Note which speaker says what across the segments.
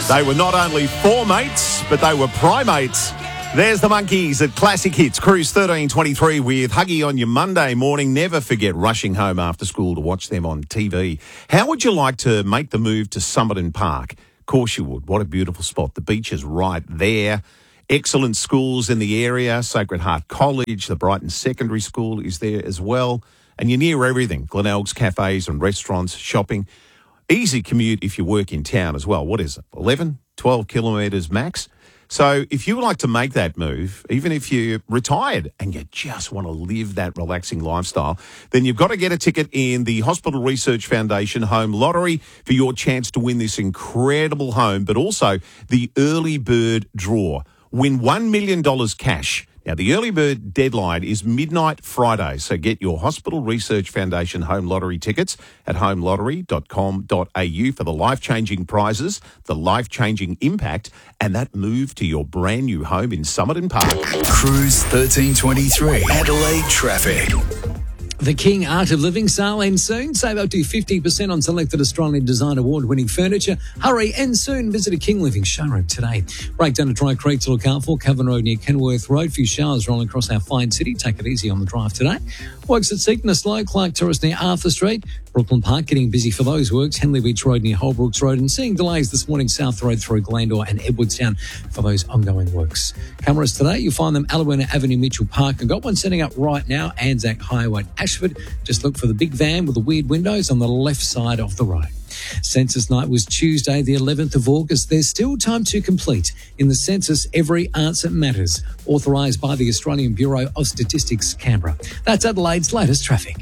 Speaker 1: They were not only four mates, but they were primates. There's the Monkeys at Classic Hits, Cruise 1323 with Huggy on your Monday morning. Never forget rushing home after school to watch them on TV. How would you like to make the move to Somerton Park? Of course you would. What a beautiful spot. The beach is right there. Excellent schools in the area. Sacred Heart College, the Brighton Secondary School is there as well. And you're near everything. Glenelg's cafes and restaurants, shopping. Easy commute if you work in town as well. What is it? 11, 12 kilometres max? So if you would like to make that move, even if you're retired and you just want to live that relaxing lifestyle, then you've got to get a ticket in the Hospital Research Foundation Home Lottery for your chance to win this incredible home, but also the early bird draw. Win $1 million cash. Now, the early bird deadline is midnight Friday, so get your Hospital Research Foundation Home Lottery tickets at homelottery.com.au for the life-changing prizes, the life-changing impact, and that move to your brand new home in Somerton Park.
Speaker 2: Cruise 1323, Adelaide traffic.
Speaker 3: The King Art of Living sale ends soon. Save up to 50% on selected Australian Design Award-winning furniture. Hurry and soon visit a King Living showroom today. Break down to Dry Creek to look out for Coven Road near Kenworth Road. Few showers rolling across our fine city. Take it easy on the drive today. Works at Seaton Slow, Clark Terrace near Arthur Street. Brooklyn Park getting busy for those works. Henley Beach Road near Holbrooks Road. And seeing delays this morning South Road through Glandore and Edwardstown for those ongoing works. Cameras today, you'll find them Alawana Avenue, Mitchell Park. And got one setting up right now, Anzac Highway, Ashford. Just look for the big van with the weird windows on the left side of the road. Census night was Tuesday, the 11th of August. There's still time to complete in the census. Every answer matters. Authorised by the Australian Bureau of Statistics, Canberra. That's Adelaide's latest traffic.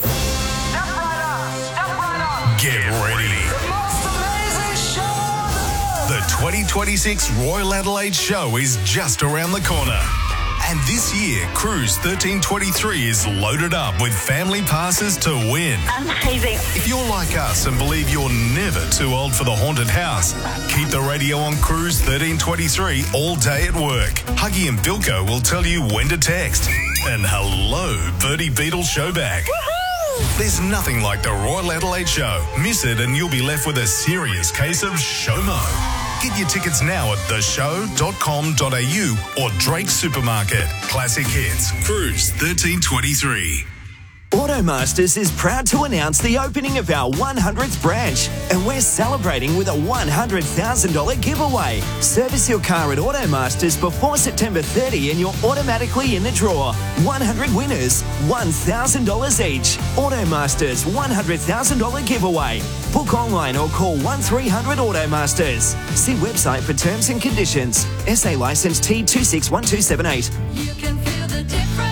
Speaker 2: Get ready. The 2026 Royal Adelaide Show is just around the corner. And this year, Cruise 1323 is loaded up with family passes to win.
Speaker 4: Amazing.
Speaker 2: If you're like us and believe you're never too old for the haunted house, keep the radio on Cruise 1323 all day at work. Huggy and Bilko will tell you when to text. And hello, Bertie Beetle Showback. There's nothing like the Royal Adelaide Show. Miss it and you'll be left with a serious case of SHOMO. Get your tickets now at theshow.com.au or Drake Supermarket. Classic Hits, Cruise 1323.
Speaker 5: Automasters is proud to announce the opening of our 100th branch, and we're celebrating with a $100,000 giveaway. Service your car at Automasters before September 30 and you're automatically in the draw. 100 winners, $1,000 each. Automasters $100,000 giveaway. Book online or call 1300 Automasters. See website for terms and conditions. SA licence T261278.
Speaker 6: You can feel the difference.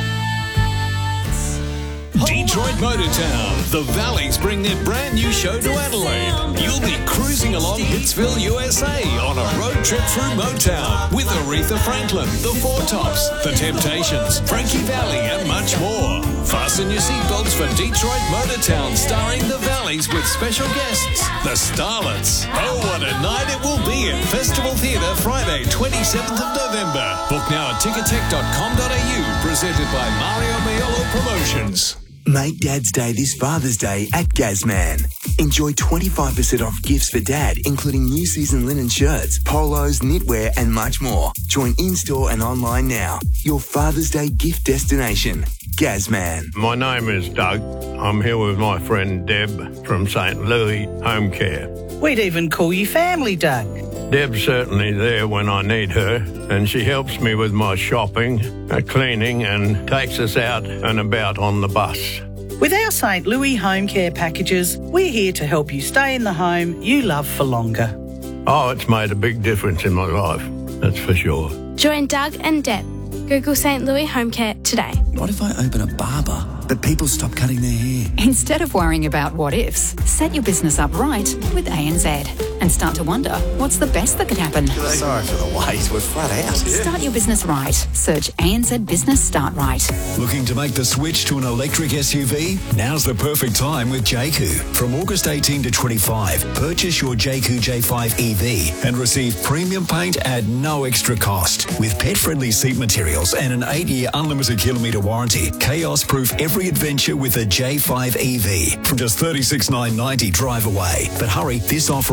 Speaker 7: Detroit Motortown. The Valleys bring their brand new show to Adelaide. You'll be cruising along Hitsville, USA on a road trip through Motown with Aretha Franklin, The Four Tops, The Temptations, Frankie Valli and much more. Fasten your seatbelts for Detroit Motortown starring The Valleys with special guests, The Starlets. Oh, what a night it will be at Festival Theatre Friday, 27th of November. Book now at tickettech.com.au, presented by Mario Maiolo Promotions.
Speaker 8: Make Dad's Day this Father's Day at Gazman. Enjoy 25% off gifts for Dad, including new season linen shirts, polos, knitwear and much more. Join in-store and online now. Your Father's Day gift destination. Gazman.
Speaker 9: My name is Doug. I'm here with my friend Deb from St. Louis Home Care.
Speaker 4: We'd even call you family, Doug.
Speaker 9: Deb's certainly there when I need her, and she helps me with my shopping, cleaning, and takes us out and about on the bus.
Speaker 4: With our St. Louis home care packages, we're here to help you stay in the home you love for longer.
Speaker 9: Oh, it's made a big difference in my life, that's for sure.
Speaker 10: Join Doug and Deb. Google St. Louis Home Care today.
Speaker 11: What if I open a barber, but people stop cutting their hair?
Speaker 12: Instead of worrying about what-ifs, set your business up right with ANZ and start to wonder, what's the best that could happen?
Speaker 11: Sorry for the wait, we're flat out.
Speaker 12: Start your business right. Search ANZ Business Start Right.
Speaker 7: Looking to make the switch to an electric SUV? Now's the perfect time with Jayco. From August 18 to 25, purchase your Jayco J5 EV and receive premium paint at no extra cost. With pet-friendly seat materials and an 8-year unlimited kilometre warranty, chaos-proof every adventure with a J5 EV from just $36,990 drive away. But hurry, this offer ends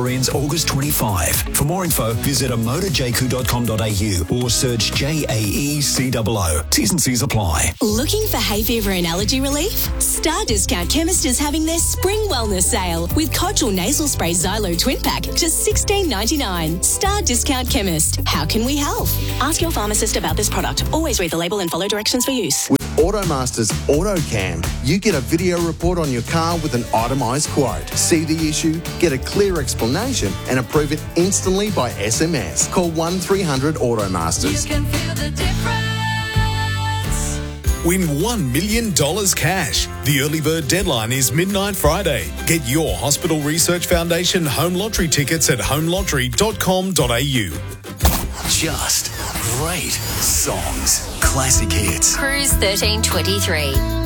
Speaker 11: August 25. For more info, visit amotorjq.com.au or search JAECOO. T's and C's apply.
Speaker 13: Looking for hay fever and allergy relief? Star Discount Chemist is having their spring wellness sale with Codgel Nasal Spray Xylo Twin Pack, just $16.99. Star Discount Chemist. How can we help? Ask your pharmacist about this product. Always read the label and follow directions for use.
Speaker 14: With AutoMaster's AutoCam, you get a video report on your car with an itemised quote. See the issue, get a clear explanation and approve it instantly by SMS. Call 1300 AutoMasters.
Speaker 6: You can feel the difference.
Speaker 2: Win $1 million cash. The early bird deadline is midnight Friday. Get your Hospital Research Foundation home lottery tickets at homelottery.com.au.
Speaker 11: Just great songs. Classic hits.
Speaker 13: Cruise 1323.